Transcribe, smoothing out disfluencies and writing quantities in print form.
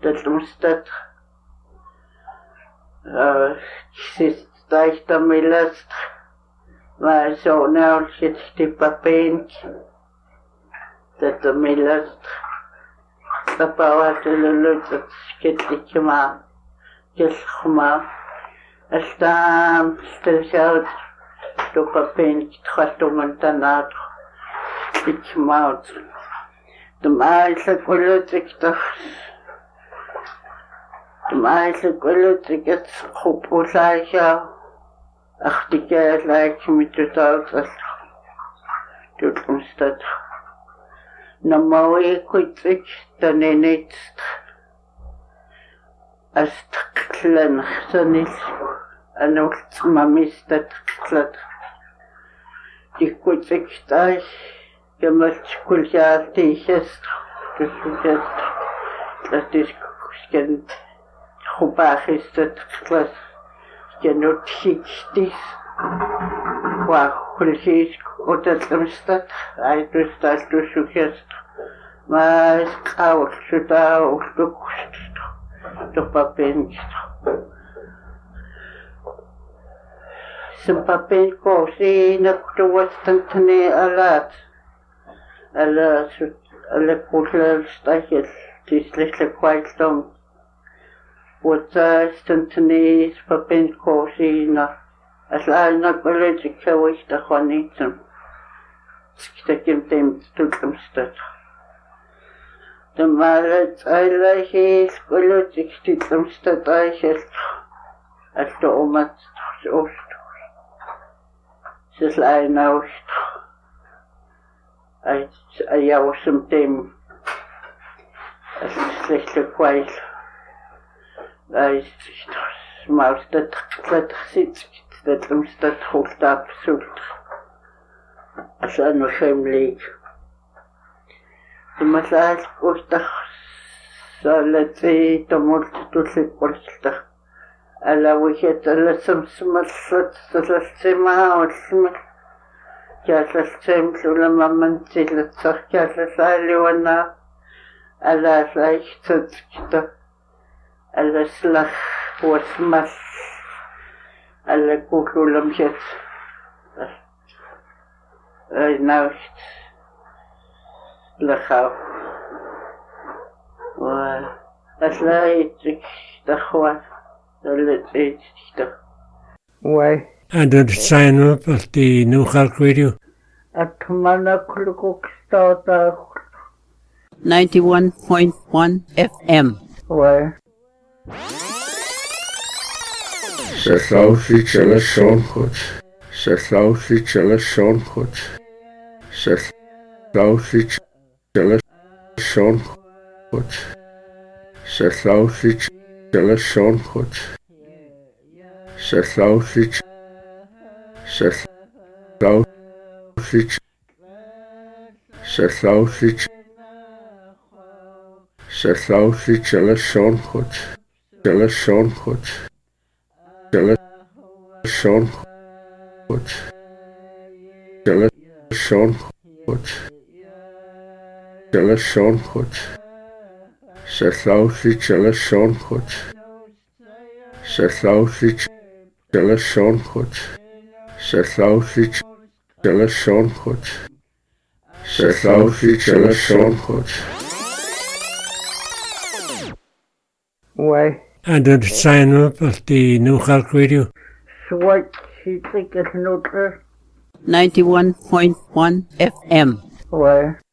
Talumstat sistaitamilast vasonaulsit tipapink tatamilast tapawatululut skittikma kilkhma astam stilshaut tupapink tkhatumantanat tikmaut tumailakulutikta tumailakulutikats khupulaisha artikalaakmitutautall tulumstat namawiikutik taninit astqlan sanil anultsmamistat qlat tikkutik tai kemaltkuljaartiisast tusujat tlatiskuskent khupaagistat qlas kenutxiktis huajulhis utatlamstat aitustaltusujast mas qawlsutaultukust tupapinst simpapinko sinaktuwastantani alat alakullalstahil tislihlikwaitlum Wotastantani papinko sina aslaanakulitikawistaqaniitsam skitakim tulumstat tamalat ailahis kulutiktitlumstat aishal altuumat ust sislainaust ayawsum tim aslihlikwail Maustat sitzt talumstat hultap sult asanu hemlig tumasal ustah salati tomult tulliqulta alawihet alasamsmallat salatsima ulsmal kaasaltsem lulamamantsillatser kaalasaliwana alasaixtatskita alaslah wasmas alakukulamshat naust lakhaw wa aslaitik takhwa alatsitik why and then sign up at the New York Radio atmana kulukustata 91.1 FM why Selausi Chelashonhut, Selausi Chelashonhut, Selausi Chelashonhut, Selausi Chelashonhut, Selausi Chelashonhut, Chelashonhut, Chelashonhut, Chelashonhut, Chelashonhut, Selausi Chelashonhut, Selausi Chelashonhut, Selausi Chelashonhut, Selausi Chelashonhut. why and then sign up at the New York Radio Swat Sitrikas Nutra 91.1 FM why